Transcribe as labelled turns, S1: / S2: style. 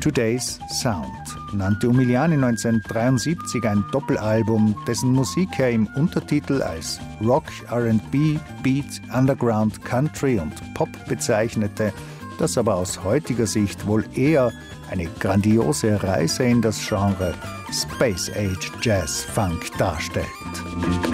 S1: Today's Sound nannte Umiliani 1973 ein Doppelalbum, dessen Musik er im Untertitel als Rock, R&B, Beat, Underground, Country und Pop bezeichnete, das aber aus heutiger Sicht wohl eher eine grandiose Reise in das Genre Space Age Jazz Funk darstellt.